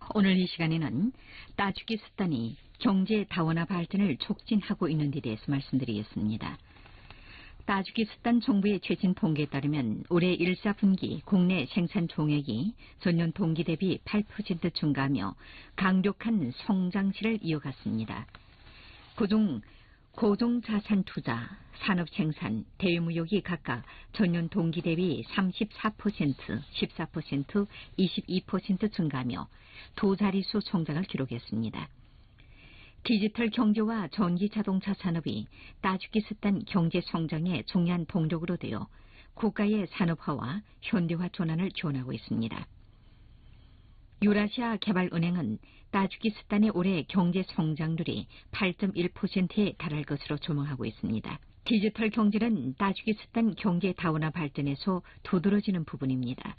오늘 이 시간에는 따지키스탄이 경제 다원화 발전을 촉진하고 있는 데 대해서 말씀드리겠습니다. 따지키스탄 정부의 최신 통계에 따르면 올해 1사분기 국내 생산 총액이 전년 동기 대비 8% 증가하며 강력한 성장세를 이어갔습니다. 그중 고정자산 투자, 산업생산, 대외무역이 각각 전년 동기 대비 34%, 14%, 22% 증가하며 두 자릿수 성장을 기록했습니다. 디지털 경제와 전기자동차 산업이 따지키스탄 경제 성장의 중요한 동력으로 되어 국가의 산업화와 현대화 전환을 지원하고 있습니다. 유라시아 개발은행은 따지키스탄의 올해 경제 성장률이 8.1%에 달할 것으로 전망하고 있습니다. 디지털 경제는 따지키스탄 경제 다원화 발전에서 두드러지는 부분입니다.